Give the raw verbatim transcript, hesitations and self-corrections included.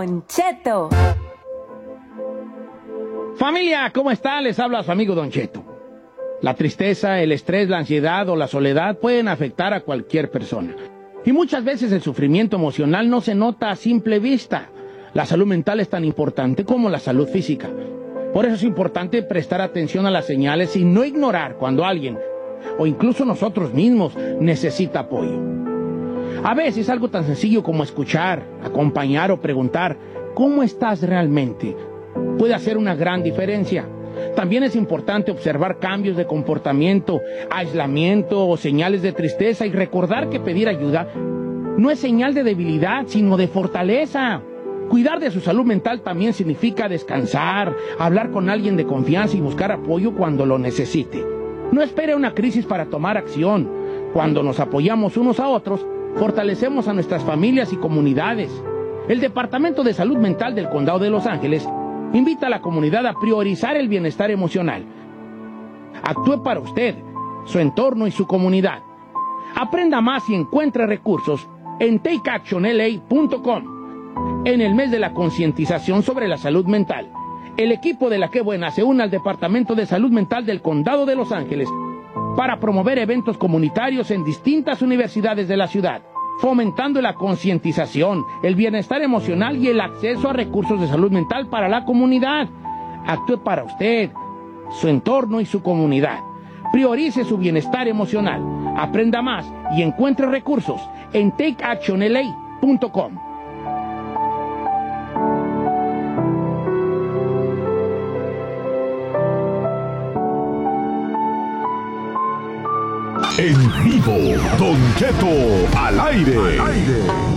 Don Cheto. Familia, ¿cómo está? Les habla su amigo Don Cheto. La tristeza, el estrés, la ansiedad o la soledad pueden afectar a cualquier persona. Y muchas veces el sufrimiento emocional no se nota a simple vista. La salud mental es tan importante como la salud física. Por eso es importante prestar atención a las señales y no ignorar cuando alguien, o incluso nosotros mismos, necesita apoyo. A veces algo tan sencillo como escuchar, acompañar o preguntar ¿cómo estás realmente? Puede hacer una gran diferencia. También es importante observar cambios de comportamiento, aislamiento o señales de tristeza y recordar que pedir ayuda no es señal de debilidad, sino de fortaleza. Cuidar de su salud mental también significa descansar, hablar con alguien de confianza y buscar apoyo cuando lo necesite. No espere una crisis para tomar acción. Cuando nos apoyamos unos a otros, fortalecemos a nuestras familias y comunidades. El Departamento de Salud Mental del Condado de Los Ángeles invita a la comunidad a priorizar el bienestar emocional. Actúe para usted, su entorno y su comunidad. Aprenda más y encuentre recursos en take action l a punto com. En el mes de la concientización sobre la salud mental, el equipo de La Qué Buena se une al Departamento de Salud Mental del Condado de Los Ángeles para promover eventos comunitarios en distintas universidades de la ciudad, fomentando la concientización, el bienestar emocional y el acceso a recursos de salud mental para la comunidad. Actúe para usted, su entorno y su comunidad. Priorice su bienestar emocional. Aprenda más y encuentre recursos en take action l a punto com. En vivo, Don Cheto al aire. Al aire.